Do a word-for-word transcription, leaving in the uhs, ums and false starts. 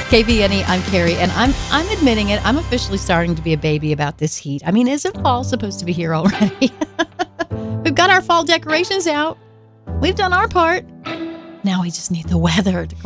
K V N E, I'm Carrie, and I'm I'm admitting it. I'm officially starting to be a baby about this heat. I mean, isn't fall supposed to be here already? We've got our fall decorations out. We've done our part. Now we just need the weather to